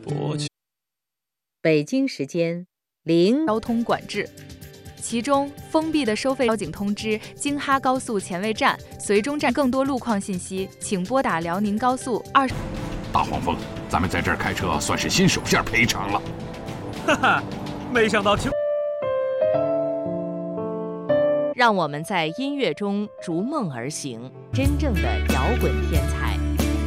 北京时间0 交通管制，其中封闭的收费交警通知京哈高速前卫站、绥中站。更多路况信息，请拨打辽宁高速20。 大黄蜂，咱们在这儿开车算是新手线赔偿了。 哈哈，没想到让我们在音乐中逐梦而行，真正的摇滚天才。